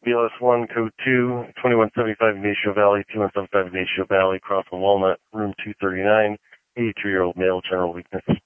BLS1, code 2, 2175 Ignacio Valley, 2175 Ignacio Valley, across the Walnut, room 239, 83-year-old male, general weakness.